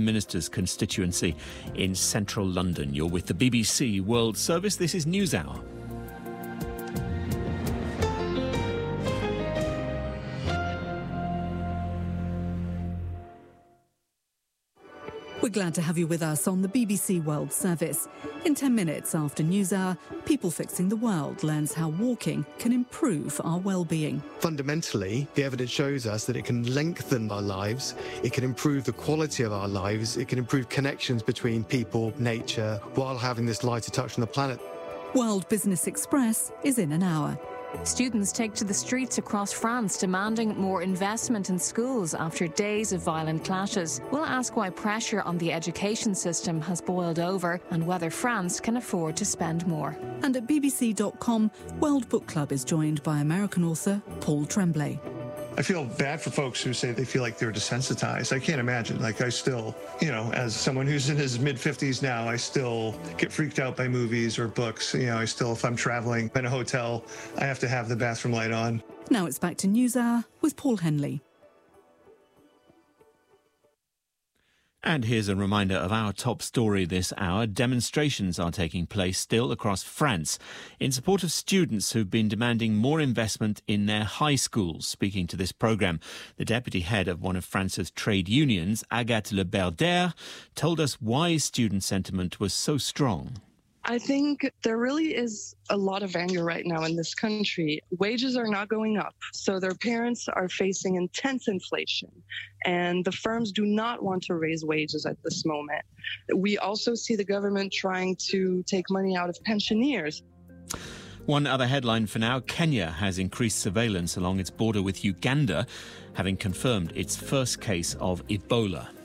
Minister's constituency in central London. You're with the BBC World Service. This is NewsHour. We're glad to have you with us on the BBC World Service. In 10 minutes after NewsHour, People Fixing the World learns how walking can improve our well-being. Fundamentally, the evidence shows us that it can lengthen our lives, it can improve the quality of our lives, it can improve connections between people, nature, while having this lighter touch on the planet. World Business Express is in an hour. Students take to the streets across France demanding more investment in schools after days of violent clashes. We'll ask why pressure on the education system has boiled over and whether France can afford to spend more. And at BBC.com, World Book Club is joined by American author Paul Tremblay. I feel bad for folks who say they feel like they're desensitized. I can't imagine. I still, as someone who's in his mid-50s now, I still get freaked out by movies or books. I still, if I'm traveling in a hotel, I have to have the bathroom light on. Now it's back to NewsHour with Paul Henley. And here's a reminder of our top story this hour. Demonstrations are taking place still across France in support of students who've been demanding more investment in their high schools. Speaking to this programme, the deputy head of one of France's trade unions, Agathe Le Berder, told us why student sentiment was so strong. I think there really is a lot of anger right now in this country. Wages are not going up, so their parents are facing intense inflation, and the firms do not want to raise wages at this moment. We also see the government trying to take money out of pensioners. One other headline for now, Kenya has increased surveillance along its border with Uganda, having confirmed its first case of Ebola.